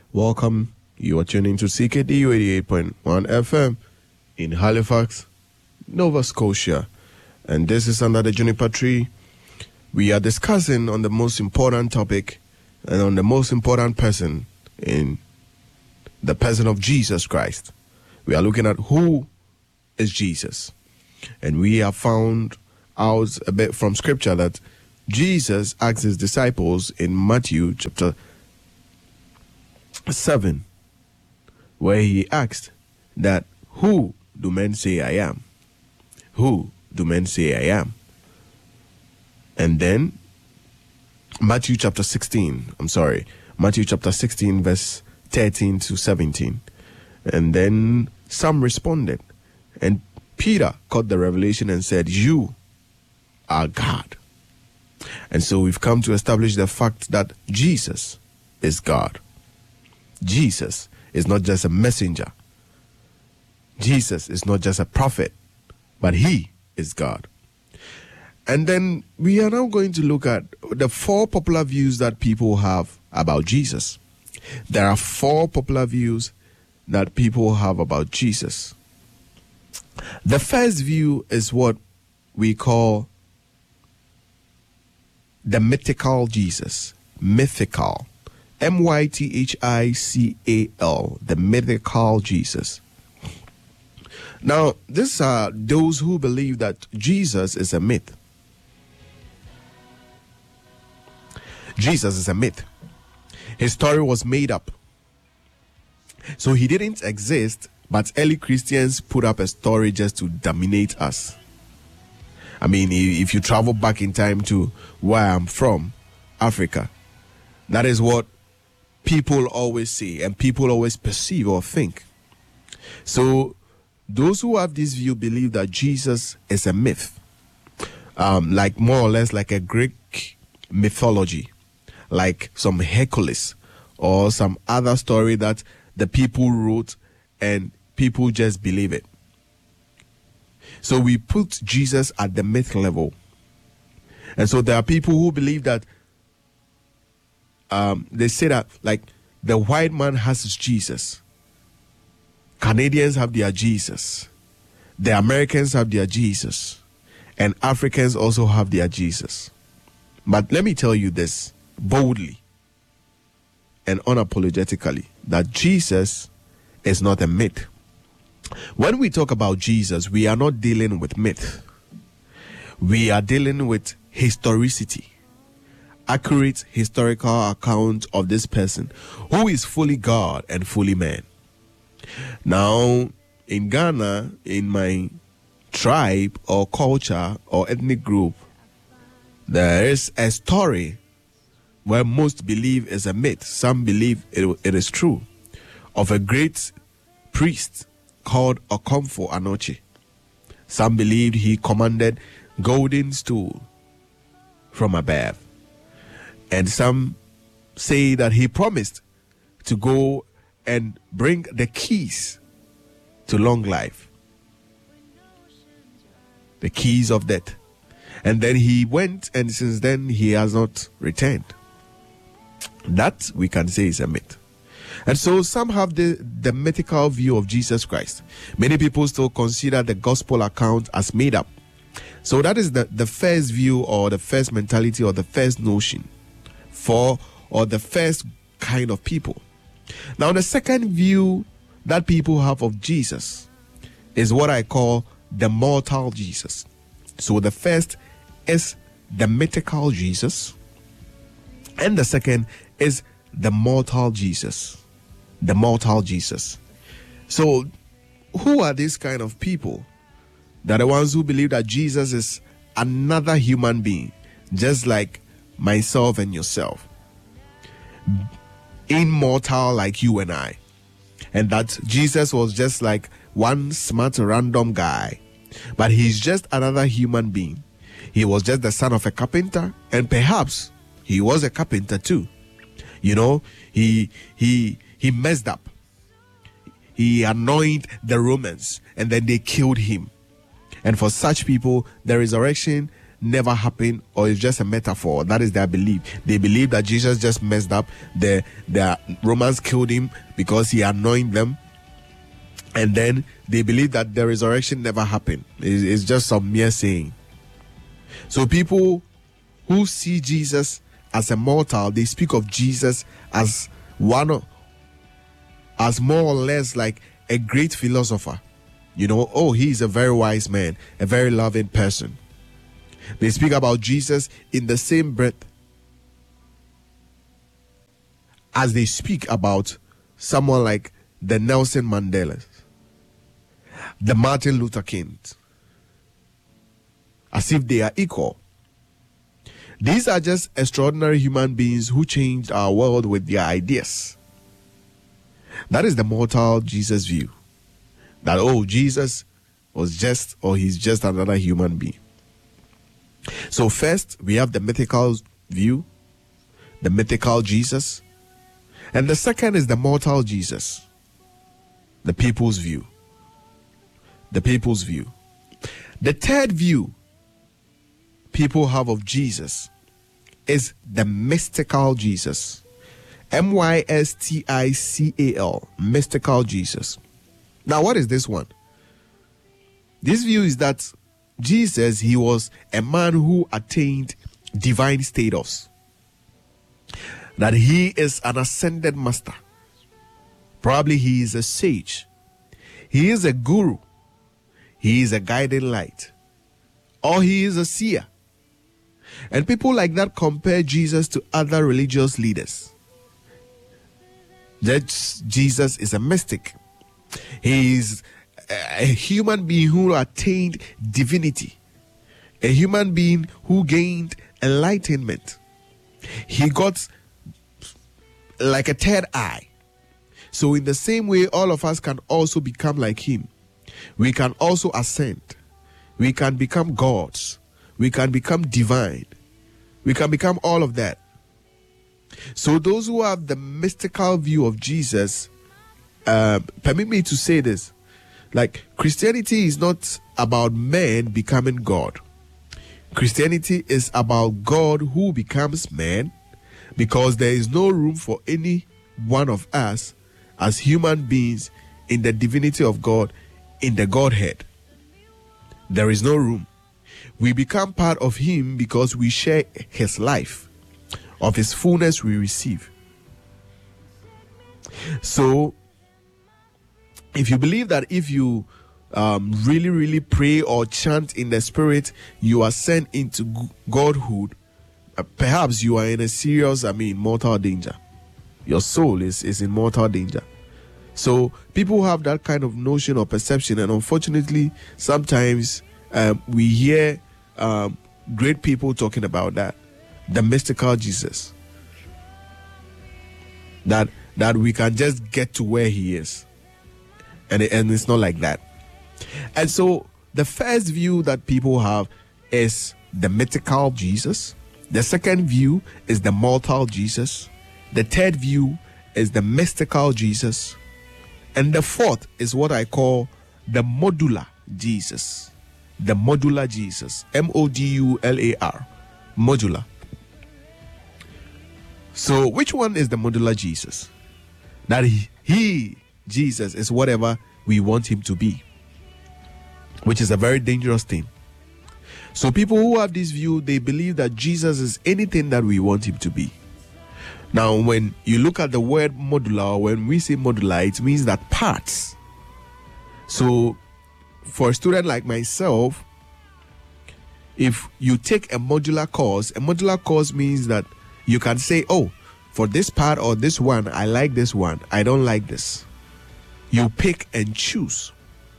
Welcome. You are tuning to CKDU 88.1 FM in Halifax, Nova Scotia. And this is under the Juniper Tree. We are discussing on the most important topic and on the most important person in the person of Jesus Christ. We are looking at who is Jesus. And we have found out a bit from scripture that Jesus asked his disciples in Matthew chapter 7, where he asked that, who do men say I am? Who do men say I am? And then Matthew chapter 16 verse 13 to 17. And then some responded, and Peter caught the revelation and said, you are God. And so we've come to establish the fact that Jesus is God. Jesus is not just a messenger. Jesus is not just a prophet, but he is God. And then we are now going to look at the 4 popular views that people have about Jesus. There are 4 popular views that people have about Jesus. The first view is what we call the mythical Jesus. Mythical. M-Y-T-H-I-C-A-L. The mythical Jesus. Now, these are those who believe that Jesus is a myth. Jesus is a myth. His story was made up. So he didn't exist, but early Christians put up a story just to dominate us. I mean, if you travel back in time to where I'm from, Africa, that is what people always say and people always perceive or think. So those who have this view believe that Jesus is a myth, like more or less like a Greek mythology, like some Hercules or some other story that the people wrote and people just believe it. So we put Jesus at the myth level. And so there are people who believe that they say that like the white man has his Jesus, Canadians have their Jesus, the Americans have their Jesus, and Africans also have their Jesus. But let me tell you this boldly and unapologetically, that Jesus is not a myth. When we talk about Jesus, we are not dealing with myth. We are dealing with historicity. Accurate historical account of this person who is fully God and fully man. Now, in Ghana, in my tribe or culture or ethnic group, there is a story where most believe is a myth. Some believe it is true, of a great priest called Okomfo Anoche. Some believed he commanded golden stool from above. And some say that he promised to go and bring the keys to long life, the keys of death. And then he went, and since then he has not returned. That we can say is a myth. And so some have the mythical view of Jesus Christ. Many people still consider the gospel account as made up. So that is the first view, or the first mentality, or the first notion or the first kind of people. Now the second view that people have of Jesus is what I call the mortal Jesus. So the first is the mythical Jesus, and the second is the mortal Jesus. The mortal Jesus. So who are these kind of people? They're the ones who believe that Jesus is another human being, just like myself and yourself, immortal like you and I, and that Jesus was just like one smart random guy, but he's just another human being. He was just the son of a carpenter, and perhaps he was a carpenter too. You know, he messed up. He annoyed the Romans, and then they killed him. And for such people, the resurrection never happened or it's just a metaphor. That is their belief. They believe that Jesus just messed up. The Romans killed him because he anointed them. And then they believe that the resurrection never happened. It's just some mere saying. So people who see Jesus as a mortal, they speak of Jesus as as more or less like a great philosopher. He is a very wise man, a very loving person. They speak about Jesus in the same breath as they speak about someone like the Nelson Mandelas, the Martin Luther Kings, as if they are equal. These are just extraordinary human beings who changed our world with their ideas. That is the mortal Jesus view. That, Jesus he's just another human being. So first, we have the mythical view, the mythical Jesus. And the second is the mortal Jesus, the people's view. The people's view. The third view people have of Jesus is the mystical Jesus. mystical, mystical Jesus. Now, what is this one? This view is that Jesus, he was a man who attained divine status. That he is an ascended master. Probably he is a sage. He is a guru. He is a guiding light. Or he is a seer. And people like that compare Jesus to other religious leaders. That Jesus is a mystic. He is a human being who attained divinity. A human being who gained enlightenment. He got like a third eye. So in the same way, all of us can also become like him. We can also ascend. We can become gods. We can become divine. We can become all of that. So those who have the mystical view of Jesus, permit me to say this, like Christianity is not about man becoming God. Christianity is about God who becomes man, because there is no room for any one of us as human beings in the divinity of God, in the Godhead. There is no room. We become part of him because we share his life. Of his fullness we receive. So, if you believe that if you really, really pray or chant in the spirit, you are sent into godhood, perhaps you are in a serious, mortal danger. Your soul is in mortal danger. So, people have that kind of notion or perception, and unfortunately, sometimes we hear great people talking about that. The mystical Jesus. That we can just get to where he is. And it's not like that. And so the first view that people have is the mythical Jesus. The second view is the mortal Jesus. The third view is the mystical Jesus. And the fourth is what I call the modular Jesus. The modular Jesus. M-O-D-U-L-A-R. Modular. So which one is the modular Jesus? That he, Jesus, is whatever we want him to be, which is a very dangerous thing. So people who have this view, they believe that Jesus is anything that we want him to be. Now, when you look at the word modular, when we say modular, it means that parts. So for a student like myself, if you take a modular course means that you can say, oh, for this part or this one, I like this one, I don't like this. You pick and choose.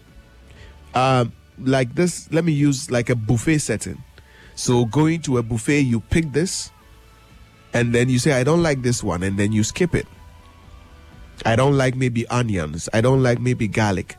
Like this, let me use like a buffet setting. So going to a buffet, you pick this, and then you say, I don't like this one, and then you skip it. I don't like maybe onions. I don't like maybe garlic.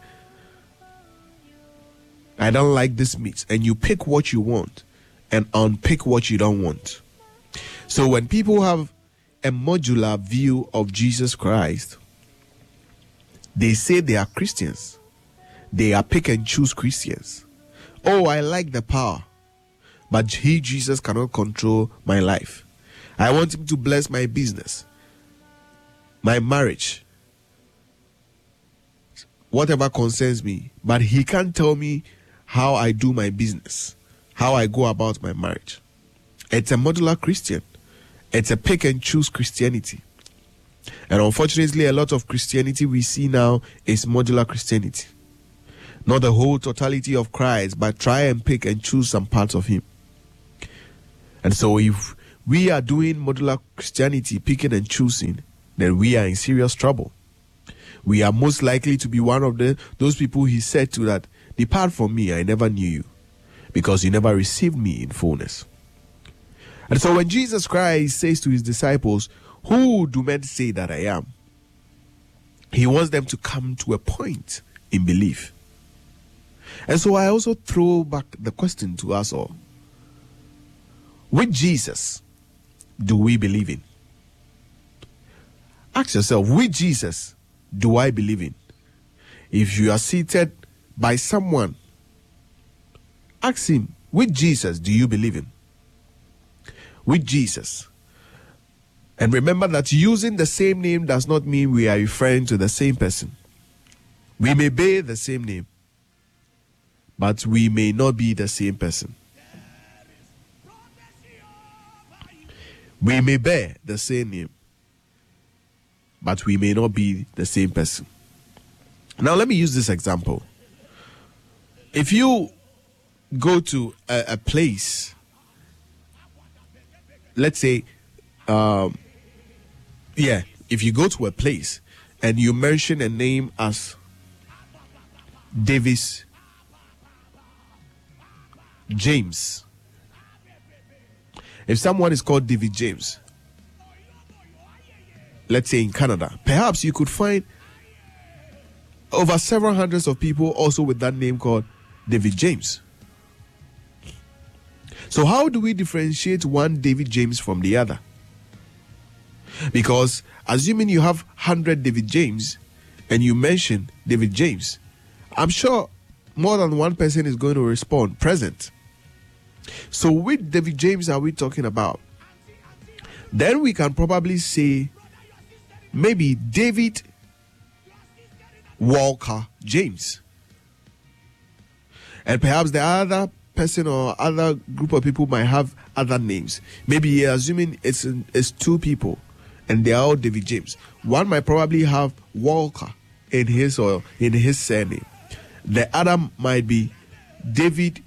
I don't like this meat. And you pick what you want and unpick what you don't want. So when people have a modular view of Jesus Christ, they say they are Christians. They are pick and choose Christians. Oh, I like the power, but he, Jesus, cannot control my life. I want him to bless my business, my marriage, whatever concerns me, but he can't tell me how I do my business, how I go about my marriage. It's a modular Christian. It's a pick and choose Christianity. And unfortunately, a lot of Christianity we see now is modular Christianity. Not the whole totality of Christ, but try and pick and choose some parts of him. And so if we are doing modular Christianity, picking and choosing, then we are in serious trouble. We are most likely to be one of those people he said to that, depart from me, I never knew you, because you never received me in fullness. And so when Jesus Christ says to his disciples, who do men say that I am? He wants them to come to a point in belief. And so I also throw back the question to us all. Which Jesus do we believe in? Ask yourself, which Jesus do I believe in? If you are seated by someone, ask him, which Jesus do you believe in? Which Jesus? And remember that using the same name does not mean we are referring to the same person. We may bear the same name, but we may not be the same person. We may bear the same name, but we may not be the same person. Now, let me use this example. If you go to a place, let's say, if you go to a place and you mention a name as Davis James. If someone is called David James, let's say in Canada, perhaps you could find over several hundreds of people also with that name called David James. So how do we differentiate one David James from the other? Because assuming you have 100 David James and you mention David James, I'm sure more than one person is going to respond, present. So which David James are we talking about? Then we can probably say maybe David Walker James. And perhaps the other person or other group of people might have other names. Maybe assuming it's two people and they are all David James. One might probably have Walker in his surname. The other might be David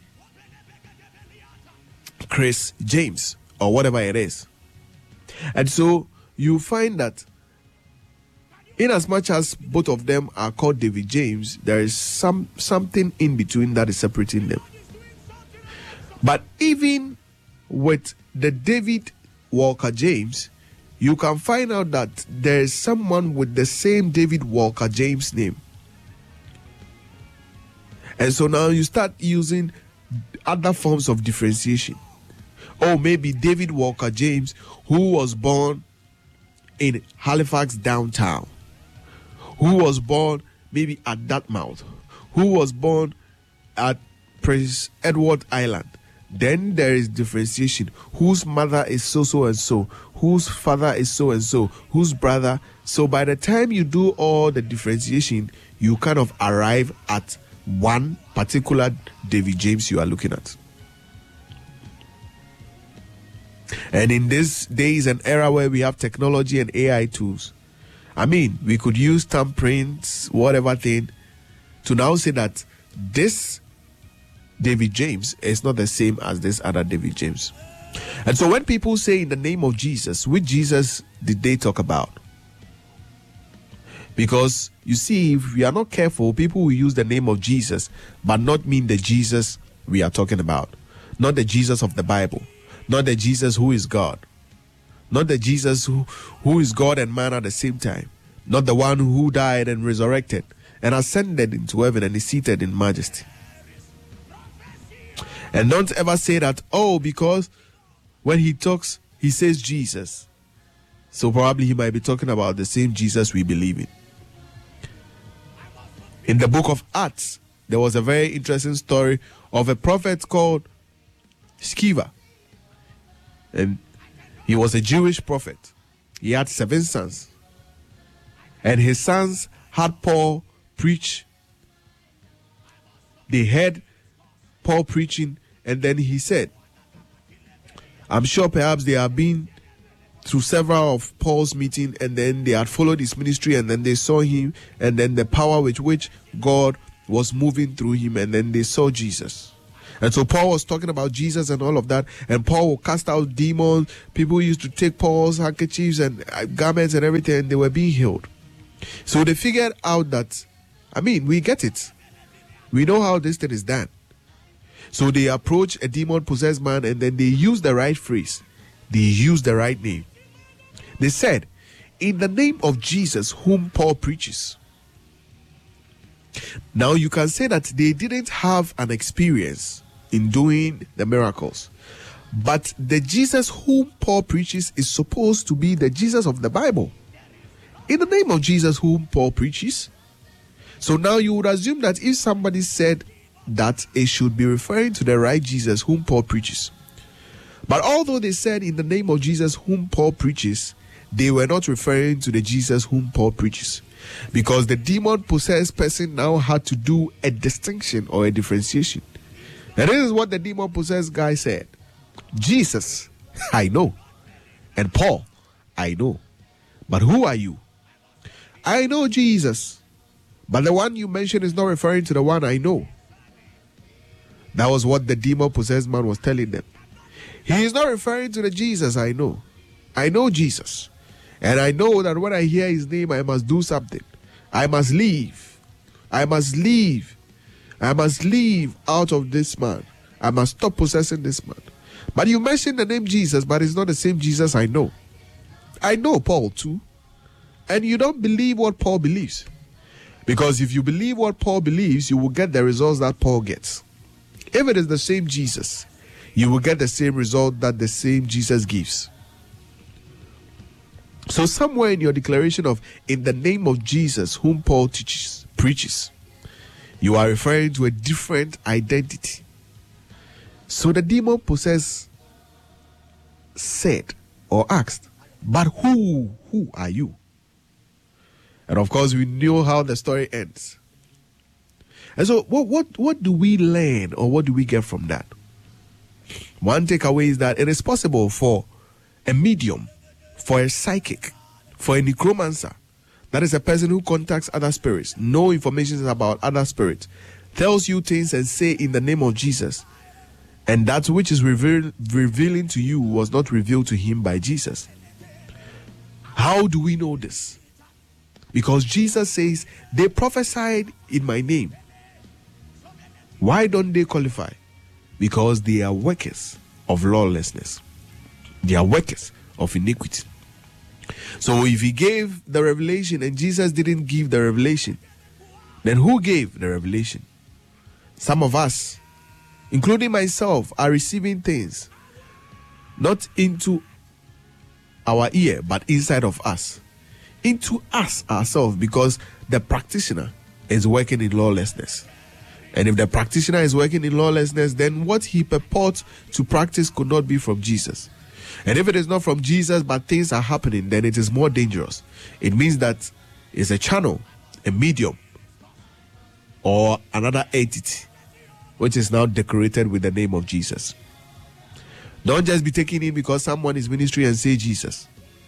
Chris James or whatever it is. And so you find that in as much as both of them are called David James, there is something in between that is separating them. But even with the David Walker James, you can find out that there is someone with the same David Walker James name. And so now you start using other forms of differentiation. Or maybe David Walker James, who was born in Halifax downtown, who was born maybe at Dartmouth, who was born at Prince Edward Island. Then there is differentiation. Whose mother is so and so, whose father is so and so, whose brother. So by the time you do all the differentiation, you kind of arrive at one particular David James you are looking at. And in these days and era where we have technology and AI tools, I mean, we could use thumbprints, whatever thing, to now say that this David James is not the same as this other David James. And so when people say in the name of Jesus, which Jesus did they talk about? Because you see, if we are not careful, people will use the name of Jesus but not mean the Jesus we are talking about. Not the Jesus of the Bible. Not the Jesus who is God. Not the Jesus who is God and man at the same time. Not the one who died and resurrected and ascended into heaven and is seated in majesty. And don't ever say that, because when he talks, he says Jesus. So probably he might be talking about the same Jesus we believe in. In the book of Acts, there was a very interesting story of a prophet called Sceva. And he was a Jewish prophet. He had 7 sons. And his sons had Paul preach. They heard Paul preaching, and then he said, I'm sure perhaps they have been through several of Paul's meetings, and then they had followed his ministry, and then they saw him, and then the power with which God was moving through him, and then they saw Jesus. And so Paul was talking about Jesus and all of that, and Paul would cast out demons. People used to take Paul's handkerchiefs and garments and everything, and they were being healed. So they figured out that, we get it. We know how this thing is done. So they approach a demon-possessed man, and then they use the right phrase. They use the right name. They said, in the name of Jesus whom Paul preaches. Now you can say that they didn't have an experience in doing the miracles. But the Jesus whom Paul preaches is supposed to be the Jesus of the Bible. In the name of Jesus whom Paul preaches. So now you would assume that if somebody said that, it should be referring to the right Jesus whom Paul preaches. But although they said in the name of Jesus whom Paul preaches, they were not referring to the Jesus whom Paul preaches. Because the demon-possessed person now had to do a distinction or a differentiation. And this is what the demon-possessed guy said. Jesus, I know. And Paul, I know. But who are you? I know Jesus. But the one you mentioned is not referring to the one I know. That was what the demon-possessed man was telling them. He is not referring to the Jesus I know. I know Jesus. And I know that when I hear his name, I must do something. I must leave. I must leave. I must leave out of this man. I must stop possessing this man. But you mentioned the name Jesus, but it's not the same Jesus I know. I know Paul too. And you don't believe what Paul believes. Because if you believe what Paul believes, you will get the results that Paul gets. If it is the same Jesus, you will get the same result that the same Jesus gives. So somewhere in your declaration of in the name of Jesus whom Paul preaches, you are referring to a different identity. So the demon possessed said or asked, but who are you? And of course we know how the story ends. And so what do we learn, or what do we get from that? One takeaway is that it is possible for a medium, for a psychic, for a necromancer, that is a person who contacts other spirits, know information about other spirits, tells you things and say in the name of Jesus, and that which is revealing to you was not revealed to him by Jesus. How do we know this? Because Jesus says, they prophesied in my name. Why don't they qualify? Because they are workers of lawlessness. They are workers of iniquity. So if he gave the revelation and Jesus didn't give the revelation, then who gave the revelation? Some of us, including myself, are receiving things not into our ear, but inside of us. Into us ourselves, because the practitioner is working in lawlessness. And if the practitioner is working in lawlessness, then what he purports to practice could not be from Jesus. And if it is not from Jesus, but things are happening, then it is more dangerous. It means that it's a channel, a medium, or another entity, which is now decorated with the name of Jesus. Don't just be taking in because someone is ministry and say Jesus.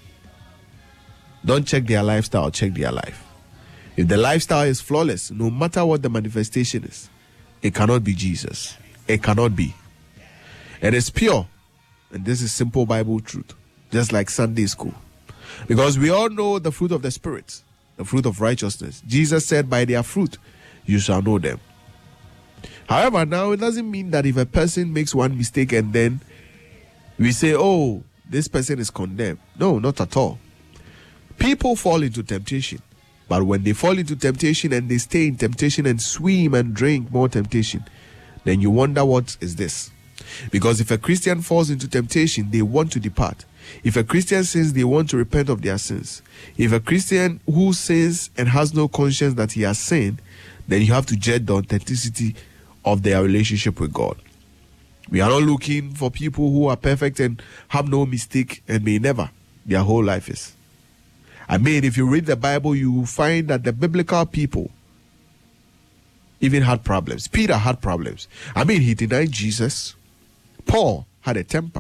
Don't check their lifestyle, check their life. If the lifestyle is flawless, no matter what the manifestation is, it cannot be Jesus. It cannot be. It is pure. And this is simple Bible truth. Just like Sunday school. Because we all know the fruit of the Spirit. The fruit of righteousness. Jesus said, by their fruit you shall know them. However, now it doesn't mean that if a person makes one mistake and then we say, oh, this person is condemned. No, not at all. People fall into temptation. But when they fall into temptation and they stay in temptation and swim and drink more temptation, then you wonder, what is this? Because if a Christian falls into temptation, they want to depart. If a Christian sins, they want to repent of their sins. If a Christian who sins and has no conscience that he has sinned, then you have to judge the authenticity of their relationship with God. We are not looking for people who are perfect and have no mistake and may never. Their whole life is. I mean, if you read the Bible, you will find that the biblical people even had problems. Peter had problems. I mean, he denied Jesus. Paul had a temper.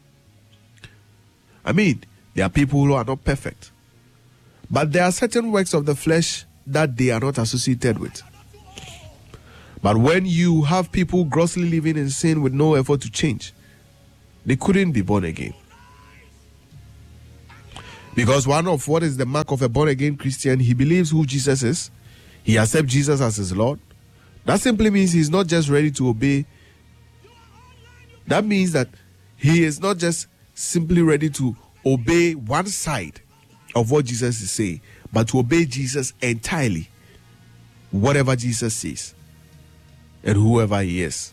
I mean, there are people who are not perfect. But there are certain works of the flesh that they are not associated with. But when you have people grossly living in sin with no effort to change, they couldn't be born again. Because one of what is the mark of a born-again Christian, he believes who Jesus is. He accepts Jesus as his Lord. That simply means he's not just ready to obey. That means that he is not just simply ready to obey one side of what Jesus is saying, but to obey Jesus entirely, whatever Jesus says, and whoever he is.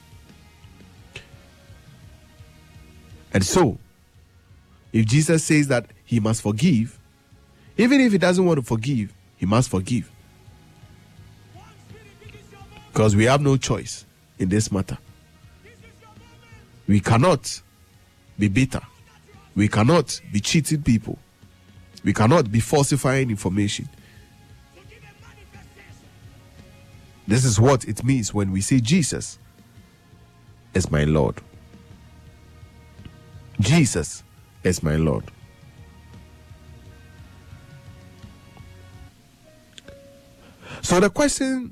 And so, if Jesus says that he must forgive, even if he doesn't want to forgive, he must forgive. Because we have no choice in this matter. We cannot be bitter. We cannot be cheating people. We cannot be falsifying information. This is what it means when we say Jesus is my Lord. Jesus is my Lord. So the question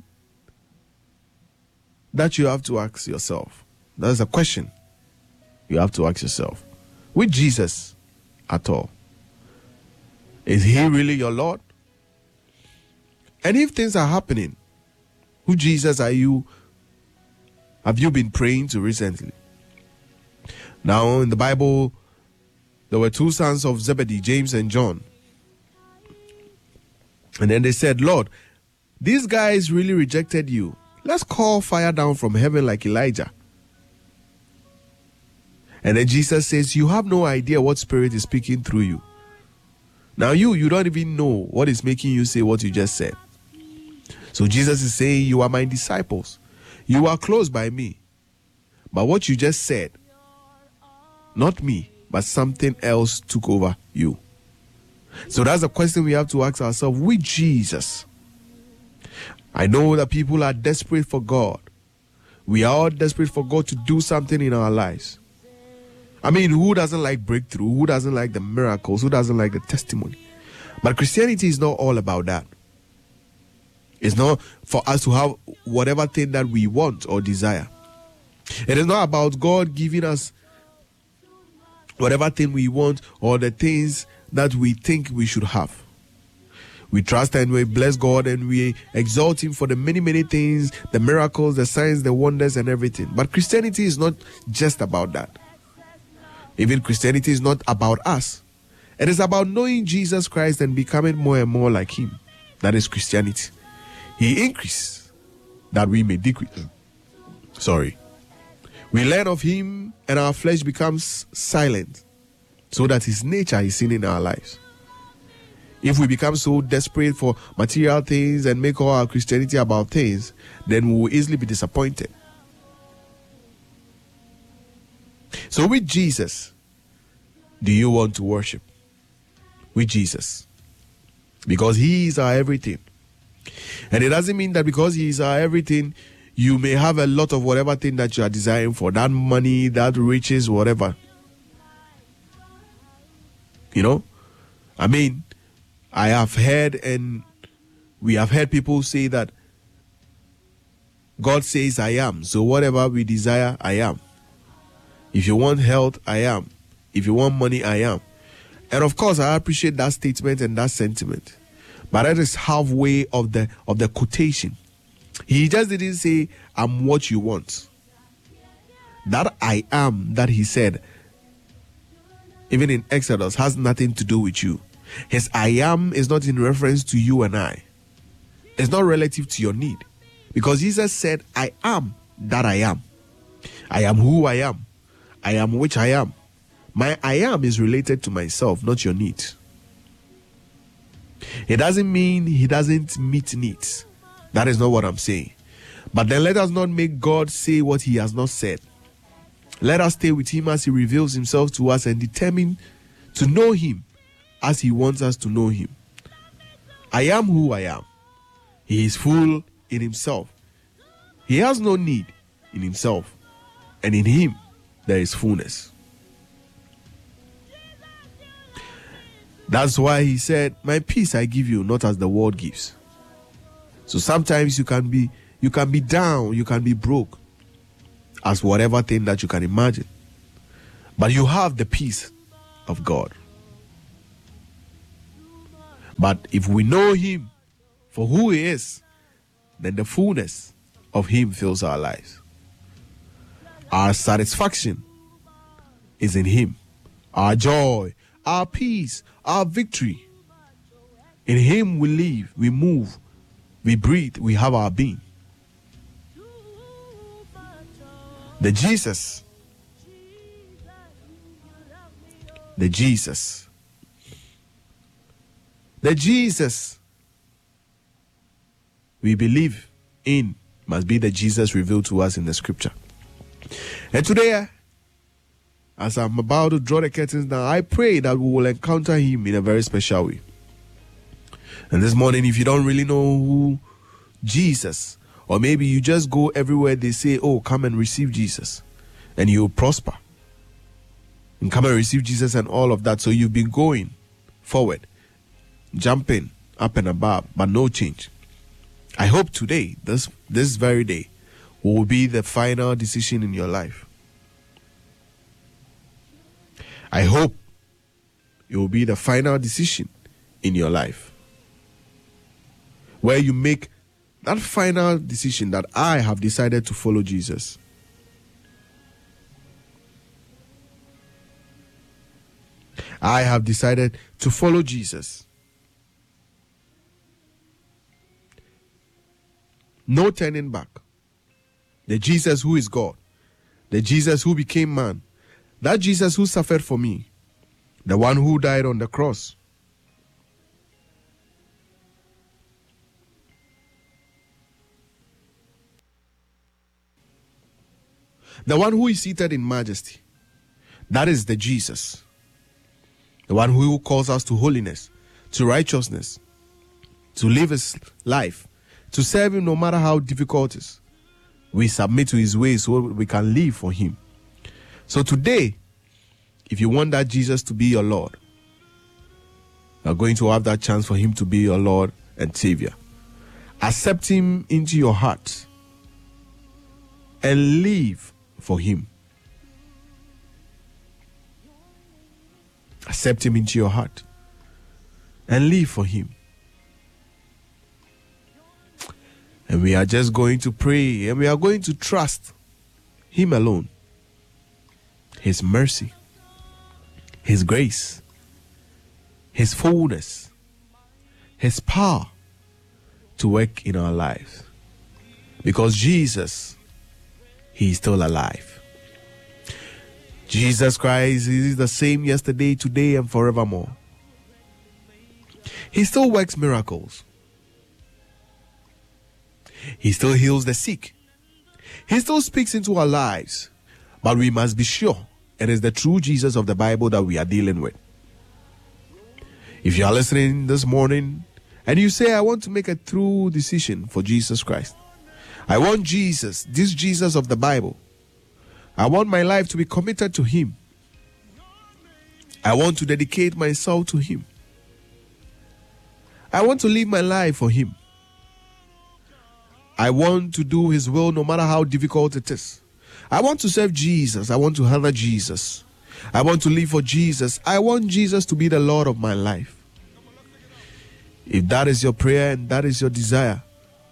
that you have to ask yourself, that's a question you have to ask yourself. With Jesus at all? Is he really your Lord? And if things are happening, who Jesus have you been praying to recently? Now in the Bible, there were two sons of Zebedee, James and John. And then they said, Lord, these guys really rejected you. Let's call fire down from heaven like Elijah. And then Jesus says, you have no idea what spirit is speaking through you. Now you don't even know what is making you say what you just said. So Jesus is saying, you are my disciples. You are close by me. But what you just said, not me, but something else took over you. So that's the question we have to ask ourselves. With Jesus, I know that people are desperate for God. We are all desperate for God to do something in our lives. I mean, who doesn't like breakthrough? Who doesn't like the miracles? Who doesn't like the testimony? But Christianity is not all about that. It's not for us to have whatever thing that we want or desire. It is not about God giving us whatever thing we want or the things that we think we should have. We trust and we bless God and we exalt him for the many, many things, the miracles, the signs, the wonders and everything. But Christianity is not just about that. Even Christianity is not about us. It is about knowing Jesus Christ and becoming more and more like him. That is Christianity. He increased that we may decrease. We learn of him and our flesh becomes silent so that his nature is seen in our lives. If we become so desperate for material things and make all our Christianity about things, then we will easily be disappointed. So with Jesus, do you want to worship? With Jesus. Because he is our everything. And it doesn't mean that because he is our everything, you may have a lot of whatever thing that you are desiring for. That money, that riches, whatever. You know? I mean, I have heard and we have heard people say that God says I am. So whatever we desire, I am. If you want health, I am. If you want money, I am. And of course, I appreciate that statement and that sentiment. But that is halfway of the quotation. He just didn't say, I'm what you want. That I am that he said, even in Exodus, has nothing to do with you. His I am is not in reference to you and I. It's not relative to your need. Because Jesus said, I am that I am. I am who I am. I am which I am. My I am is related to myself, not your needs. It doesn't mean he doesn't meet needs. That is not what I'm saying. But then let us not make God say what he has not said. Let us stay with him as he reveals himself to us and determine to know him as he wants us to know him. I am who I am. He is full in himself. He has no need in himself, and in him there is fullness. That's why he said, my peace I give you, not as the world gives. So sometimes you can be down, you can be broke, as whatever thing that you can imagine. But you have the peace of God. But if we know him for who he is, then the fullness of him fills our lives. Our satisfaction is in him. Our joy, our peace, our victory. In him we live, we move, we breathe, we have our being. The Jesus we believe in must be the Jesus revealed to us in the scripture. And today, as I'm about to draw the curtains down, I pray that we will encounter him in a very special way. And this morning, if you don't really know who Jesus, or maybe you just go everywhere they say, oh, come and receive Jesus, and you'll prosper. And come and receive Jesus and all of that. So you've been going forward, jumping up and above, but no change. I hope today, this very day, will be the final decision in your life. I hope it will be the final decision in your life, where you make that final decision that I have decided to follow Jesus. I have decided to follow Jesus. No turning back. The Jesus who is God. The Jesus who became man. That Jesus who suffered for me. The one who died on the cross. The one who is seated in majesty. That is the Jesus. The one who calls us to holiness, to righteousness, to live his life, to serve him no matter how difficult it is. We submit to his ways so we can live for him. So today, if you want that Jesus to be your Lord, you're going to have that chance for him to be your Lord and Savior. Accept him into your heart and live for him. Accept him into your heart and live for him. And we are just going to pray and we are going to trust him alone. His mercy, his grace, his fullness, his power to work in our lives. Because Jesus, he is still alive. Jesus Christ is the same yesterday, today, and forevermore. He still works miracles. He still heals the sick. He still speaks into our lives. But we must be sure it is the true Jesus of the Bible that we are dealing with. If you are listening this morning and you say, I want to make a true decision for Jesus Christ. I want Jesus, this Jesus of the Bible. I want my life to be committed to him. I want to dedicate myself to him. I want to live my life for him. I want to do his will no matter how difficult it is. I want to serve Jesus. I want to honor Jesus. I want to live for Jesus. I want Jesus to be the Lord of my life. If that is your prayer and that is your desire,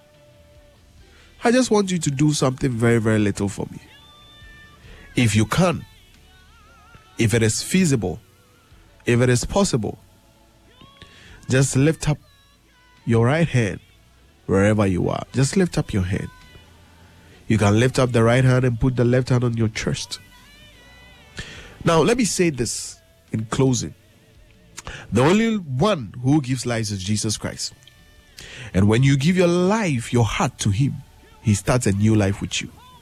I just want you to do something very, very little for me. If you can, if it is feasible, if it is possible, just lift up your right hand wherever you are. Just lift up your hand. You can lift up the right hand and put the left hand on your chest. Now, let me say this in closing. The only one who gives life is Jesus Christ. And when you give your life, your heart to him, he starts a new life with you.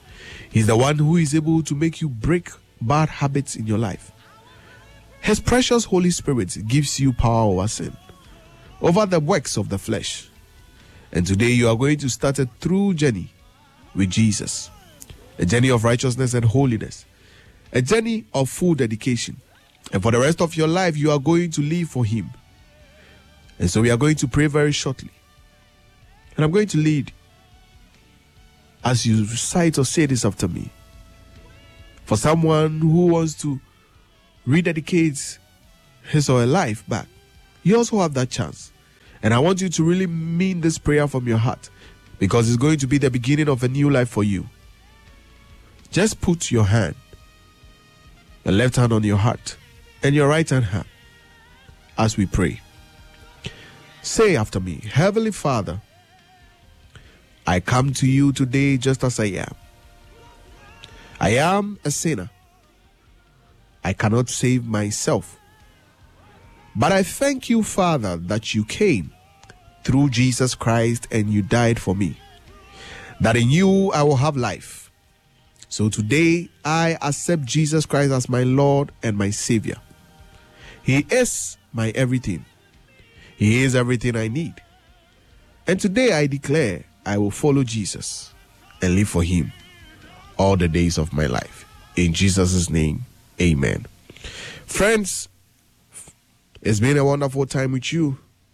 He's the one who is able to make you break bad habits in your life. His precious Holy Spirit gives you power over sin, over the works of the flesh. And today you are going to start a true journey with Jesus, a journey of righteousness and holiness, a journey of full dedication. And for the rest of your life, you are going to live for Him. And so we are going to pray very shortly. And I'm going to lead as you recite or say this after me. For someone who wants to rededicate his or her life back, you also have that chance. And I want you to really mean this prayer from your heart, because it's going to be the beginning of a new life for you. Just put your hand, the left hand on your heart, and your right hand as we pray. Say after me, Heavenly Father, I come to you today just as I am. I am a sinner. I cannot save myself. But I thank you, Father, that you came through Jesus Christ and you died for me, that in you I will have life. So today I accept Jesus Christ as my Lord and my Savior. He is my everything. He is everything I need. And today I declare I will follow Jesus and live for Him all the days of my life. In Jesus' name, amen. Friends, it's been a wonderful time with you.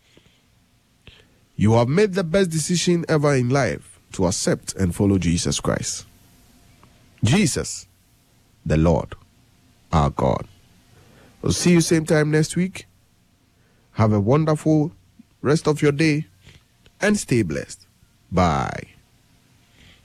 You have made the best decision ever in life to accept and follow Jesus Christ. Jesus, the Lord, our God. We'll see you same time next week. Have a wonderful rest of your day and stay blessed. Bye.